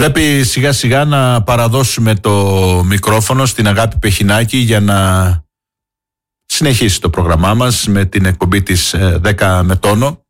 Πρέπει σιγά σιγά να παραδώσουμε το μικρόφωνο στην Αγάπη Πεχινάκη για να συνεχίσει το πρόγραμμά μας με την εκπομπή της 10 με τόνο.